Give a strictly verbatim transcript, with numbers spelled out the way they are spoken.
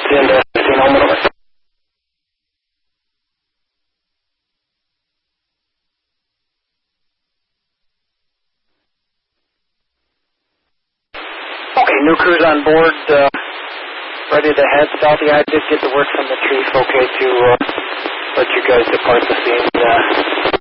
into fifteen home and over. Okay, new crews on board, uh, ready to head south. Yeah, I did get the word from the chief, okay, to uh, let you guys depart the scene. Uh,